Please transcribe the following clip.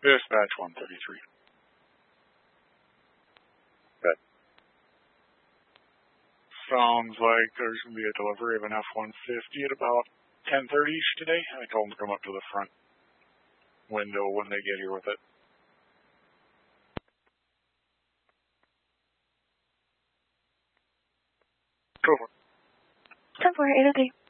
Dispatch 133. Good. Sounds like there's going to be a delivery of an F-150 at about 10:30ish today. I told them to come up to the front window when they get here with it. Go for it. 10-4, 803.